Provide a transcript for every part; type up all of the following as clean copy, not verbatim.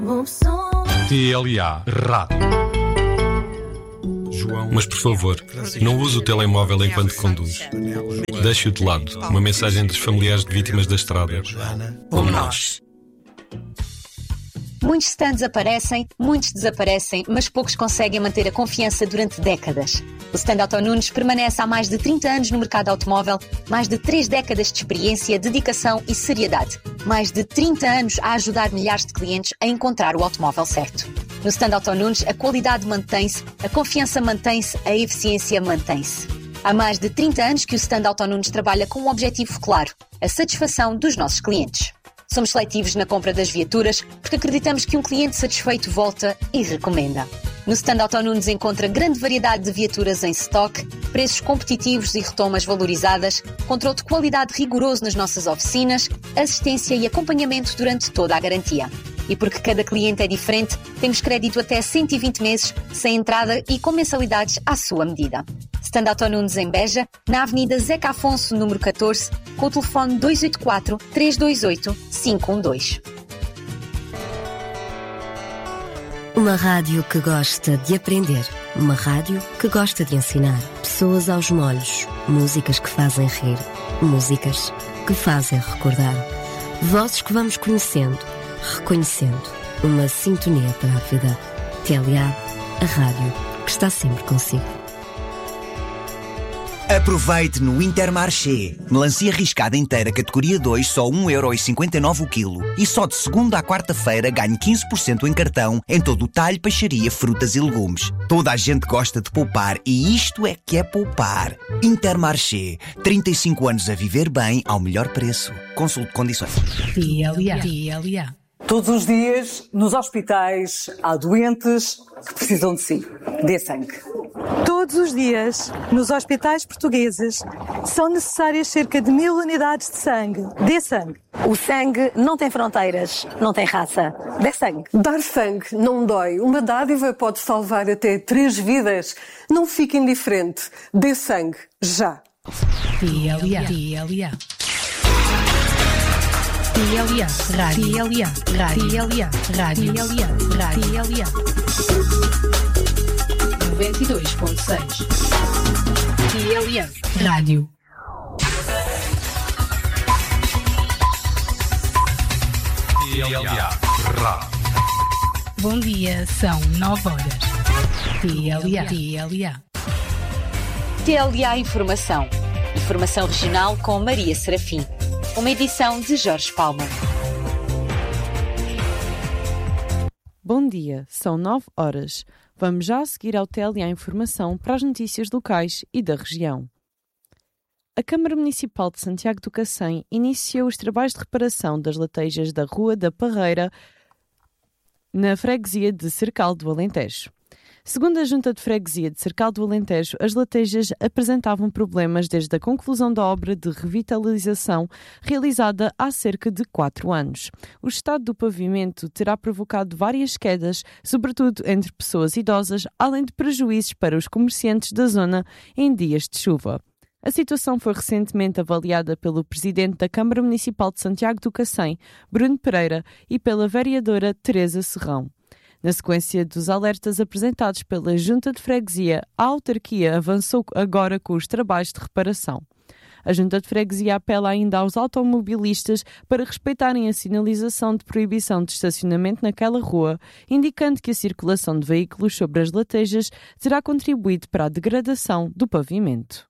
TLA Rádio. Mas por favor, não use o telemóvel enquanto conduz. Deixe-o de lado. Uma mensagem dos familiares de vítimas da estrada. Como nós. Muitos stands aparecem, muitos desaparecem, mas poucos conseguem manter a confiança durante décadas. O stand Auto Nunes permanece há mais de 30 anos no mercado automóvel, mais de 3 décadas de experiência, dedicação e seriedade. Mais de 30 anos a ajudar milhares de clientes a encontrar o automóvel certo. No stand Auto Nunes, a qualidade mantém-se, a confiança mantém-se, a eficiência mantém-se. Há mais de 30 anos que o stand Auto Nunes trabalha com um objetivo claro, a satisfação dos nossos clientes. Somos seletivos na compra das viaturas porque acreditamos que um cliente satisfeito volta e recomenda. No stand Auto Nunes encontra grande variedade de viaturas em stock, preços competitivos e retomas valorizadas, controle de qualidade rigoroso nas nossas oficinas, assistência e acompanhamento durante toda a garantia. E porque cada cliente é diferente, temos crédito até 120 meses, sem entrada e com mensalidades à sua medida. Stand Auto Nunes em Beja, na Avenida Zeca Afonso, número 14, com o telefone 284-328-512. Uma rádio que gosta de aprender. Uma rádio que gosta de ensinar. Pessoas aos molhos. Músicas que fazem rir. Músicas que fazem recordar. Vozes que vamos conhecendo, reconhecendo. Uma sintonia para a vida. TLA, a rádio que está sempre consigo. Aproveite no Intermarché. Melancia riscada inteira categoria 2, só 1,59€ o quilo. E só de segunda à quarta-feira ganhe 15% em cartão em todo o talho, peixaria, frutas e legumes. Toda a gente gosta de poupar e isto é que é poupar. Intermarché. 35 anos a viver bem ao melhor preço. Consulte condições. TLA. Todos os dias, nos hospitais, há doentes que precisam de si. Dê sangue. Todos os dias, nos hospitais portugueses, são necessárias cerca de 1000 unidades de sangue. Dê sangue. O sangue não tem fronteiras, não tem raça. Dê sangue. Dar sangue não dói. Uma dádiva pode salvar até 3 vidas. Não fique indiferente. Dê sangue. Já. TLA. Rádio. 92.6. TLA Rádio. TLA Rádio. Bom dia, são 9 horas. TLA. TLA Informação. Informação regional com Maria Serafim. Uma edição de Jorge Palma. Bom dia, são 9 horas. Vamos já a seguir ao TLA Informação para as notícias locais e da região. A Câmara Municipal de Santiago do Cacém iniciou os trabalhos de reparação das latejas da Rua da Parreira na freguesia de Cercal do Alentejo. Segundo a Junta de Freguesia de Cercal do Alentejo, as latejas apresentavam problemas desde a conclusão da obra de revitalização realizada há cerca de 4 anos. O estado do pavimento terá provocado várias quedas, sobretudo entre pessoas idosas, além de prejuízos para os comerciantes da zona em dias de chuva. A situação foi recentemente avaliada pelo Presidente da Câmara Municipal de Santiago do Cacém, Bruno Pereira, e pela vereadora Teresa Serrão. Na sequência dos alertas apresentados pela Junta de Freguesia, a autarquia avançou agora com os trabalhos de reparação. A Junta de Freguesia apela ainda aos automobilistas para respeitarem a sinalização de proibição de estacionamento naquela rua, indicando que a circulação de veículos sobre as latejas terá contribuído para a degradação do pavimento.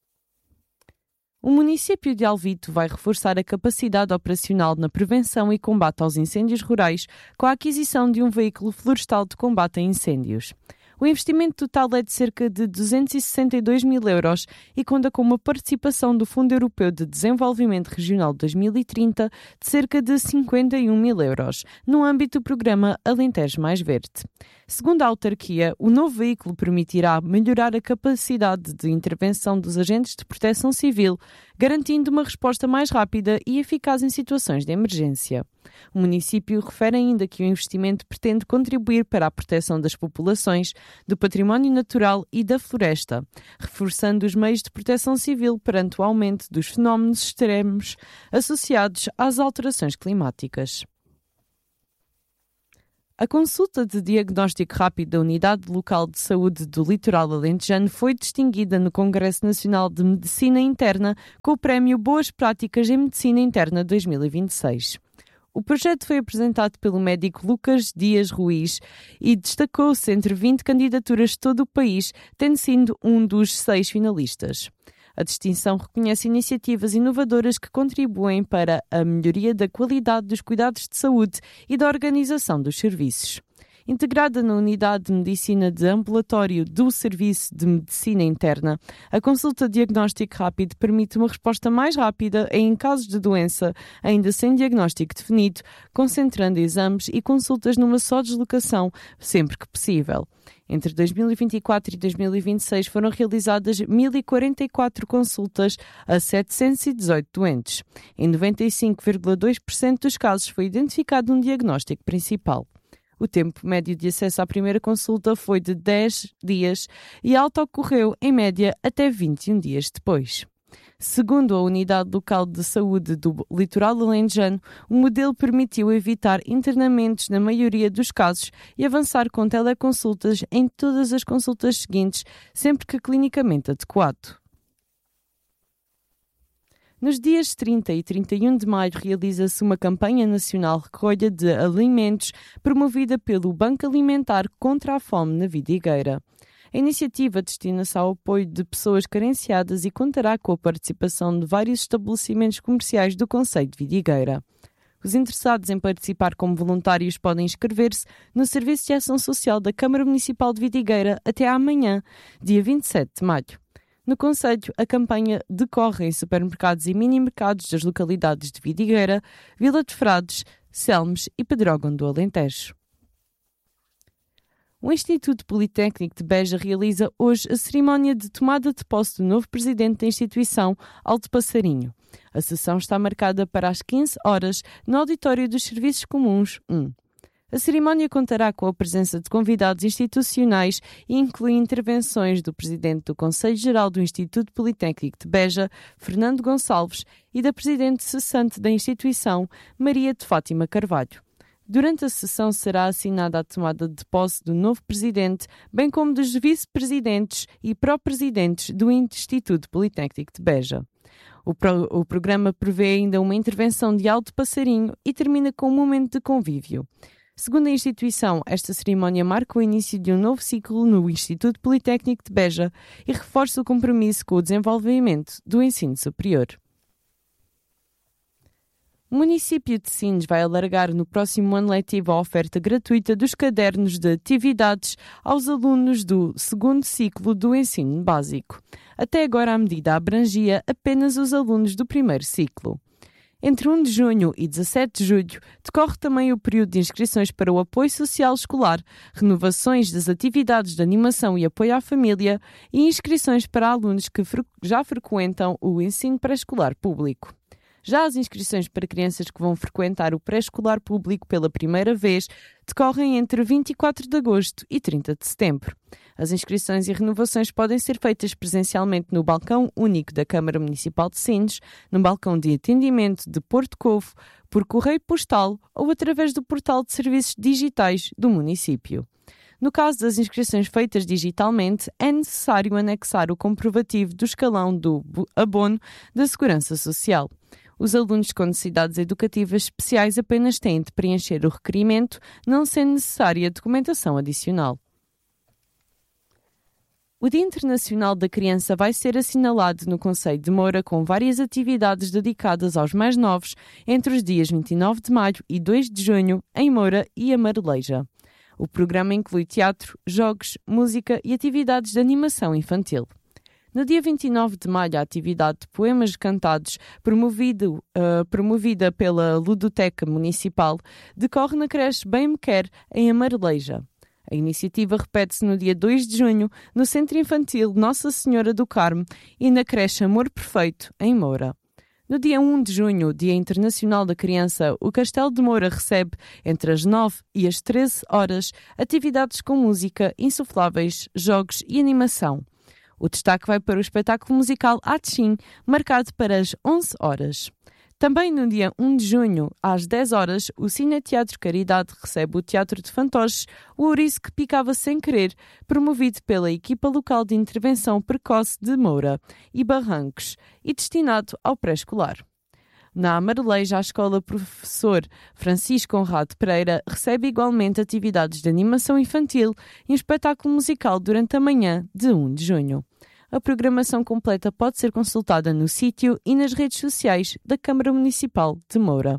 O município de Alvito vai reforçar a capacidade operacional na prevenção e combate aos incêndios rurais com a aquisição de um veículo florestal de combate a incêndios. O investimento total é de cerca de 262 mil euros e conta com uma participação do Fundo Europeu de Desenvolvimento Regional 2030 de cerca de 51 mil euros, no âmbito do programa Alentejo Mais Verde. Segundo a autarquia, o novo veículo permitirá melhorar a capacidade de intervenção dos agentes de proteção civil, garantindo uma resposta mais rápida e eficaz em situações de emergência. O município refere ainda que o investimento pretende contribuir para a proteção das populações, do património natural e da floresta, reforçando os meios de proteção civil perante o aumento dos fenómenos extremos associados às alterações climáticas. A consulta de diagnóstico rápido da Unidade Local de Saúde do Litoral Alentejano foi distinguida no Congresso Nacional de Medicina Interna com o prémio Boas Práticas em Medicina Interna 2026. O projeto foi apresentado pelo médico Lucas Dias Ruiz e destacou-se entre 20 candidaturas de todo o país, tendo sido um dos 6 finalistas. A distinção reconhece iniciativas inovadoras que contribuem para a melhoria da qualidade dos cuidados de saúde e da organização dos serviços. Integrada na Unidade de Medicina de Ambulatório do Serviço de Medicina Interna, a consulta diagnóstico rápido permite uma resposta mais rápida em casos de doença ainda sem diagnóstico definido, concentrando exames e consultas numa só deslocação, sempre que possível. Entre 2024 e 2026 foram realizadas 1.044 consultas a 718 doentes. Em 95,2% dos casos foi identificado um diagnóstico principal. O tempo médio de acesso à primeira consulta foi de 10 dias e a alta ocorreu, em média, até 21 dias depois. Segundo a Unidade Local de Saúde do Litoral Alentejano, o modelo permitiu evitar internamentos na maioria dos casos e avançar com teleconsultas em todas as consultas seguintes, sempre que clinicamente adequado. Nos dias 30 e 31 de maio realiza-se uma campanha nacional de recolha de alimentos promovida pelo Banco Alimentar contra a Fome na Vidigueira. A iniciativa destina-se ao apoio de pessoas carenciadas e contará com a participação de vários estabelecimentos comerciais do concelho de Vidigueira. Os interessados em participar como voluntários podem inscrever-se no Serviço de Ação Social da Câmara Municipal de Vidigueira até amanhã, dia 27 de maio. No concelho, a campanha decorre em supermercados e mini-mercados das localidades de Vidigueira, Vila de Frades, Selmes e Pedrógão do Alentejo. O Instituto Politécnico de Beja realiza hoje a cerimónia de tomada de posse do novo presidente da instituição, Alto Passarinho. A sessão está marcada para as 15 horas no auditório dos Serviços Comuns 1. A cerimónia contará com a presença de convidados institucionais e inclui intervenções do Presidente do Conselho Geral do Instituto Politécnico de Beja, Fernando Gonçalves, e da Presidente cessante da instituição, Maria de Fátima Carvalho. Durante a sessão será assinada a tomada de posse do novo Presidente, bem como dos Vice-Presidentes e Pró-Presidentes do Instituto Politécnico de Beja. O programa prevê ainda uma intervenção de Alto Passarinho e termina com um momento de convívio. Segundo a instituição, esta cerimónia marca o início de um novo ciclo no Instituto Politécnico de Beja e reforça o compromisso com o desenvolvimento do ensino superior. O município de Sines vai alargar no próximo ano letivo a oferta gratuita dos cadernos de atividades aos alunos do segundo ciclo do ensino básico. Até agora a medida abrangia apenas os alunos do primeiro ciclo. Entre 1 de junho e 17 de julho, decorre também o período de inscrições para o apoio social escolar, renovações das atividades de animação e apoio à família e inscrições para alunos que já frequentam o ensino pré-escolar público. Já as inscrições para crianças que vão frequentar o pré-escolar público pela primeira vez decorrem entre 24 de agosto e 30 de setembro. As inscrições e renovações podem ser feitas presencialmente no balcão único da Câmara Municipal de Sines, no balcão de atendimento de Porto Covo, por correio postal ou através do portal de serviços digitais do município. No caso das inscrições feitas digitalmente, é necessário anexar o comprovativo do escalão do abono da Segurança Social. Os alunos com necessidades educativas especiais apenas têm de preencher o requerimento, não sendo necessária documentação adicional. O Dia Internacional da Criança vai ser assinalado no concelho de Moura com várias atividades dedicadas aos mais novos entre os dias 29 de maio e 2 de junho em Moura e Amareleja. O programa inclui teatro, jogos, música e atividades de infantil. No dia 29 de maio, a atividade de poemas cantados, promovida pela Ludoteca Municipal, decorre na creche Bem Me Quer, em Amareleja. A iniciativa repete-se no dia 2 de junho, no Centro Infantil Nossa Senhora do Carmo e na creche Amor Perfeito, em Moura. No dia 1 de junho, Dia Internacional da Criança, o Castelo de Moura recebe, entre as 9 e as 13 horas, atividades com música, insufláveis, jogos e animação. O destaque vai para o espetáculo musical Atchim, marcado para as 11 horas. Também no dia 1 de junho, às 10 horas, o Cineteatro Caridade recebe o Teatro de Fantoches, o ouriço que picava sem querer, promovido pela equipa local de intervenção precoce de Moura e Barrancos e destinado ao pré-escolar. Na Amareleja, a escola Professor Francisco Conrado Pereira recebe igualmente atividades de animação infantil e um espetáculo musical durante a manhã de 1 de junho. A programação completa pode ser consultada no sítio e nas redes sociais da Câmara Municipal de Moura.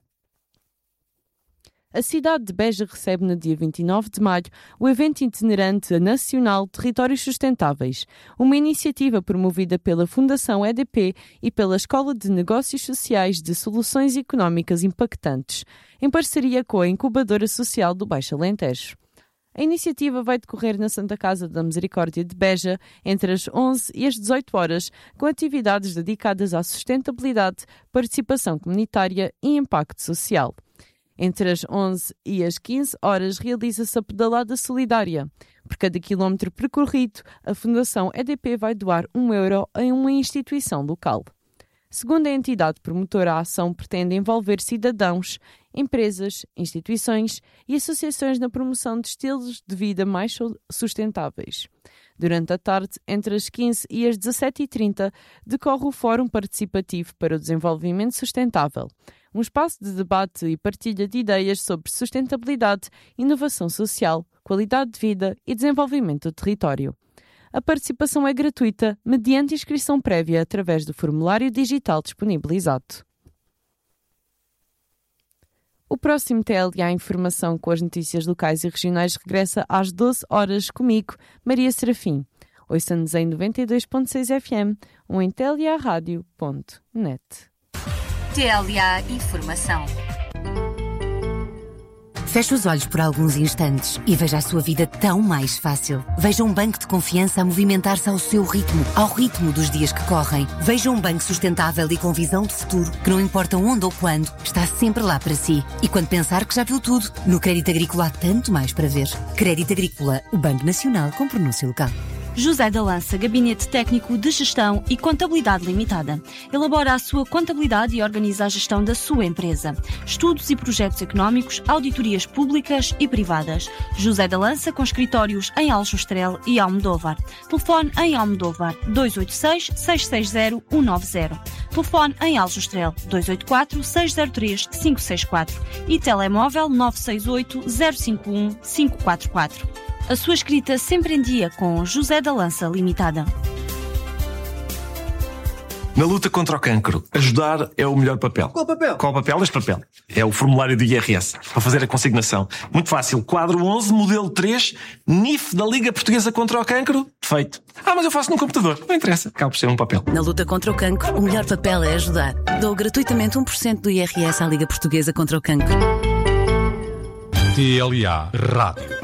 A cidade de Beja recebe no dia 29 de maio o evento itinerante nacional Territórios Sustentáveis, uma iniciativa promovida pela Fundação EDP e pela Escola de Negócios Sociais de Soluções Económicas Impactantes, em parceria com a Incubadora Social do Baixo Alentejo. A iniciativa vai decorrer na Santa Casa da Misericórdia de Beja entre as 11 e as 18 horas, com atividades dedicadas à sustentabilidade, participação comunitária e impacto social. Entre as 11 e as 15 horas realiza-se a pedalada solidária. Por cada quilómetro percorrido, a Fundação EDP vai doar €1 a uma instituição local. Segundo a entidade promotora, a ação pretende envolver cidadãos, empresas, instituições e associações na promoção de estilos de vida mais sustentáveis. Durante a tarde, entre as 15 e as 17h30, decorre o Fórum Participativo para o Desenvolvimento Sustentável, um espaço de debate e partilha de ideias sobre sustentabilidade, inovação social, qualidade de vida e desenvolvimento do território. A participação é gratuita, mediante inscrição prévia através do formulário digital disponibilizado. O próximo TLA Informação com as notícias locais e regionais regressa às 12 horas comigo, Maria Serafim. Ouça-nos em 92.6 FM ou em tlaradio.net. TLA Informação. Feche os olhos por alguns instantes e veja a sua vida tão mais fácil. Veja um banco de confiança a movimentar-se ao seu ritmo, ao ritmo dos dias que correm. Veja um banco sustentável e com visão de futuro, que não importa onde ou quando, está sempre lá para si. E quando pensar que já viu tudo, no Crédito Agrícola há tanto mais para ver. Crédito Agrícola, o Banco Nacional com pronúncio local. José da Lança, Gabinete Técnico de Gestão e Contabilidade Limitada. Elabora a sua contabilidade e organiza a gestão da sua empresa. Estudos e projetos económicos, auditorias públicas e privadas. José da Lança, com escritórios em Aljustrel e Almodóvar. Telefone em Almodóvar 286-660-190. Telefone em Aljustrel 284-603-564 e telemóvel 968-051-544. A sua escrita sempre em dia com José da Lança Limitada. Na luta contra o cancro, ajudar é o melhor papel. Qual papel? Qual papel? Este papel. É o formulário do IRS, para fazer a consignação. Muito fácil. Quadro 11, modelo 3, NIF da Liga Portuguesa contra o Cancro. Feito. Mas eu faço no computador. Não interessa. Acaba por ser um papel. Na luta contra o cancro, o melhor papel é ajudar. Dou gratuitamente 1% do IRS à Liga Portuguesa contra o Cancro. TLA Rádio.